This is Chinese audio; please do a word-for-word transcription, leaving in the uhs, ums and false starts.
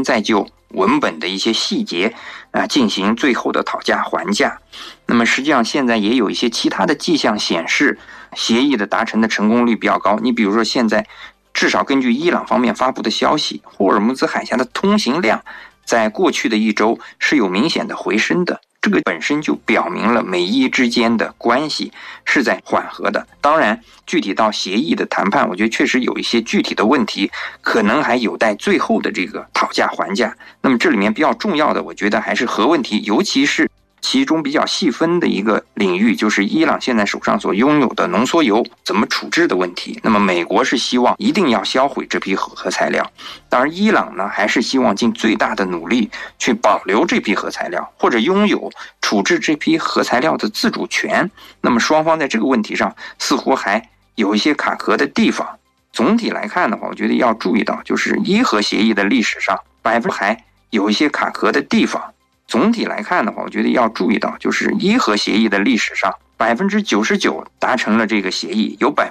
方再就文本的一些细节啊进行最后的讨价还价。那么实际上现在也有一些其他的迹象显示，协议的达成的成功率比较高。你比如说现在至少根据伊朗方面发布的消息，霍尔木兹海峡的通行量在过去的一周是有明显的回升的，这个本身就表明了美伊之间的关系是在缓和的。当然具体到协议的谈判，我觉得确实有一些具体的问题可能还有待最后的这个讨价还价。那么这里面比较重要的，我觉得还是核问题，尤其是其中比较细分的一个领域，就是伊朗现在手上所拥有的浓缩铀怎么处置的问题。那么美国是希望一定要销毁这批核材料，当然伊朗呢还是希望尽最大的努力去保留这批核材料，或者拥有处置这批核材料的自主权。那么双方在这个问题上似乎还有一些卡壳的地方。总体来看的话，我觉得要注意到，就是伊核协议的历史上百分之还有一些卡壳的地方。总体来看的话，我觉得要注意到，就是伊核协议的历史上百分之九十九达成了这个协议，有百